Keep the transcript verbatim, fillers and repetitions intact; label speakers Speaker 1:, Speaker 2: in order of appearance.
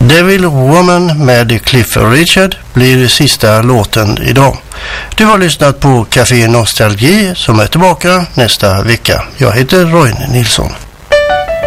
Speaker 1: Devil Woman med Cliff Richard blir sista låten idag. Du har lyssnat på Café Nostalgi som är tillbaka nästa vecka. Jag heter Roine Nilsson.